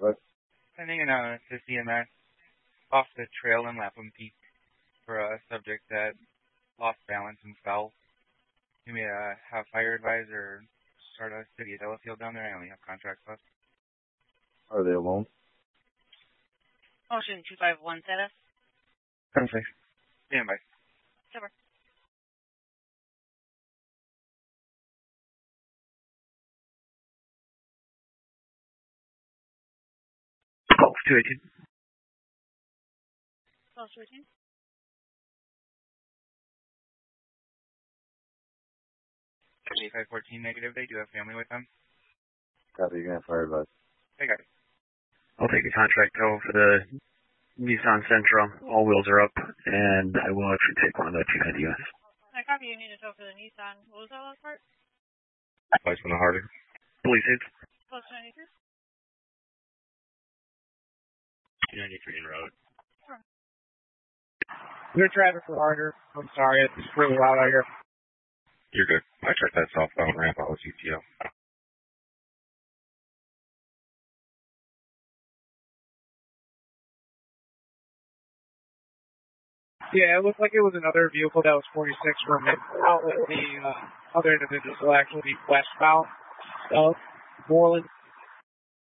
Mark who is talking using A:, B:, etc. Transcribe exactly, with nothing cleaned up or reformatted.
A: What?
B: Sending in a to C M S off the trail in Lapham Peak for a subject that lost balance and fell. You may uh, have fire advisor start a city of Delafield down there. I only have contracts left.
A: Are they alone?
C: Motion two five one, set us.
B: ten six. Stand by.
C: Super.
B: Pulse two eighteen.
C: Pulse two eighteen.
B: eighty-five fourteen negative. They do have family with them.
A: Copy, you're going to fire advice.
B: I got it.
D: I'll take a contract tow for the Nissan Sentra. All wheels are up, and I will actually take one of the two head U S.
C: I copy, you need to tow for the Nissan. What was that last part?
B: Advice from the harder.
D: Police aids.
C: Plus ninety-two.
D: two ninety-three en route.
C: Sure.
E: You're driving for harder. I'm sorry, it's really loud out here.
B: You're good. I checked that southbound ramp out with C T O.
E: Yeah, it looked like it was another vehicle that was forty-six from it. Outlet the uh, other individuals will actually be westbound of Moreland.